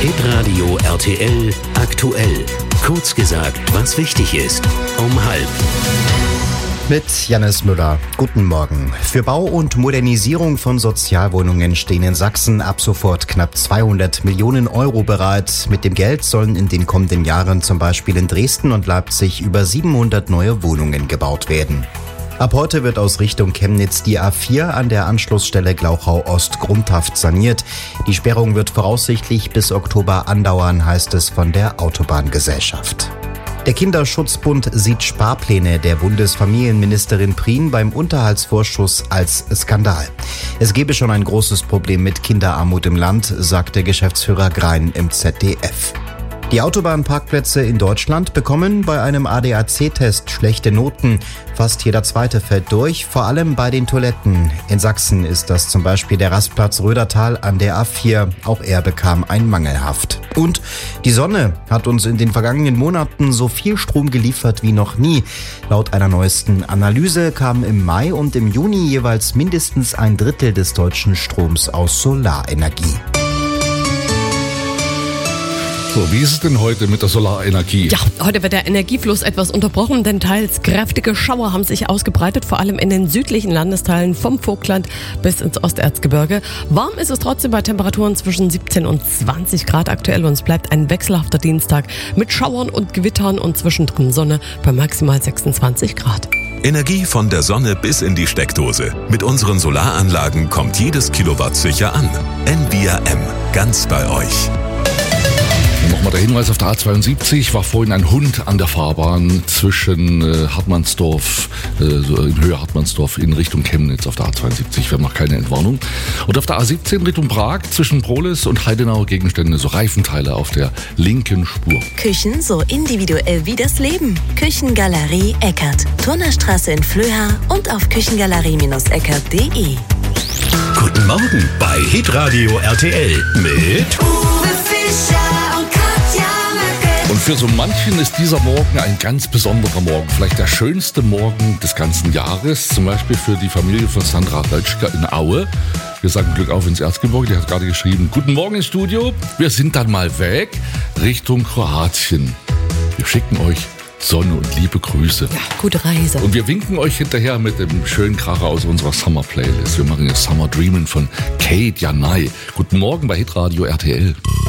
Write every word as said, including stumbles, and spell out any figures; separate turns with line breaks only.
Hitradio R T L aktuell. Kurz gesagt, was wichtig ist. Um halb.
Mit Jannis Müller. Guten Morgen. Für Bau und Modernisierung von Sozialwohnungen stehen in Sachsen ab sofort knapp zweihundert Millionen Euro bereit. Mit dem Geld sollen in den kommenden Jahren zum Beispiel in Dresden und Leipzig über siebenhundert neue Wohnungen gebaut werden. Ab heute wird aus Richtung Chemnitz die A vier an der Anschlussstelle Glauchau Ost grundhaft saniert. Die Sperrung wird voraussichtlich bis Oktober andauern, heißt es von der Autobahngesellschaft. Der Kinderschutzbund sieht Sparpläne der Bundesfamilienministerin Prien beim Unterhaltsvorschuss als Skandal. Es gebe schon ein großes Problem mit Kinderarmut im Land, sagte Geschäftsführer Grein im Z D F. Die Autobahnparkplätze in Deutschland bekommen bei einem A D A C-Test schlechte Noten. Fast jeder zweite fällt durch, vor allem bei den Toiletten. In Sachsen ist das zum Beispiel der Rastplatz Rödertal an der A vier. Auch er bekam ein Mangelhaft. Und die Sonne hat uns in den vergangenen Monaten so viel Strom geliefert wie noch nie. Laut einer neuesten Analyse kam im Mai und im Juni jeweils mindestens ein Drittel des deutschen Stroms aus Solarenergie.
So, wie ist es denn heute mit der Solarenergie?
Ja, heute wird der Energiefluss etwas unterbrochen, denn teils kräftige Schauer haben sich ausgebreitet, vor allem in den südlichen Landesteilen vom Vogtland bis ins Osterzgebirge. Warm ist es trotzdem bei Temperaturen zwischen siebzehn und zwanzig Grad aktuell und es bleibt ein wechselhafter Dienstag mit Schauern und Gewittern und zwischendrin Sonne bei maximal sechsundzwanzig Grad.
Energie von der Sonne bis in die Steckdose. Mit unseren Solaranlagen kommt jedes Kilowatt sicher an. N V R M, ganz bei euch.
Nochmal der Hinweis auf der A zweiundsiebzig, war vorhin ein Hund an der Fahrbahn zwischen äh, Hartmannsdorf, äh, so in Höhe Hartmannsdorf in Richtung Chemnitz auf der A zweiundsiebzig, wir haben noch keine Entwarnung. Und auf der A siebzehn Richtung Prag zwischen Prolis und Heidenauer Gegenstände, so Reifenteile auf der linken Spur.
Küchen so individuell wie das Leben. Küchengalerie Eckert. Turnerstraße in Flöha und auf küchengalerie Bindestrich eckert Punkt de.
Guten Morgen bei Hitradio R T L mit
Uwe Fischer.
Und für so manchen ist dieser Morgen ein ganz besonderer Morgen, vielleicht der schönste Morgen des ganzen Jahres, zum Beispiel für die Familie von Sandra Rölschker in Aue. Wir sagen Glück auf ins Erzgebirge, die hat gerade geschrieben, guten Morgen ins Studio, wir sind dann mal weg Richtung Kroatien. Wir schicken euch Sonne und liebe Grüße.
Ja, gute Reise.
Und wir winken euch hinterher mit dem schönen Kracher aus unserer Summer Playlist. Wir machen jetzt Summer Dreamin' von Kate Janai. Guten Morgen bei Hitradio R T L.